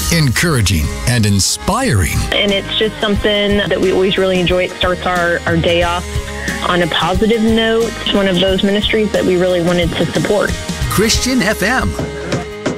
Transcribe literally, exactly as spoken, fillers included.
encouraging, and inspiring. And it's just something that we always really enjoy. It starts our, our day off on a positive note. It's one of those ministries that we really wanted to support. Christian F M.